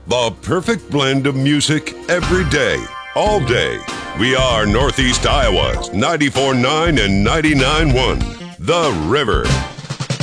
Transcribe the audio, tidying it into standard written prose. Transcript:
The perfect blend of music every day, all day. We are Northeast Iowa's 94.9 and 99.1, The River.